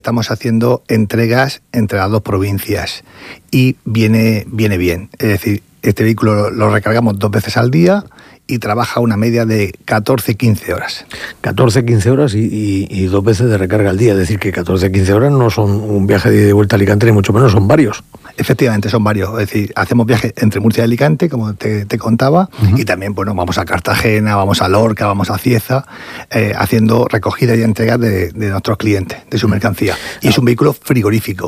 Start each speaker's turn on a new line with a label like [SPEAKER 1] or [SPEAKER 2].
[SPEAKER 1] Estamos haciendo entregas entre las dos provincias y viene bien. Es decir, este vehículo lo recargamos 2 veces al día y trabaja una media de 14-15 horas.
[SPEAKER 2] 14-15 horas y 2 veces de recarga al día. Es decir, que 14-15 horas no son un viaje de ida y vuelta a Alicante, ni mucho menos, son varios.
[SPEAKER 1] Efectivamente, son varios. Es decir, hacemos viajes entre Murcia y Alicante, como te contaba, y también, bueno, vamos a Cartagena, vamos a Lorca, vamos a Cieza, haciendo recogida y entrega de nuestros clientes, de su mercancía. Y es un vehículo frigorífico.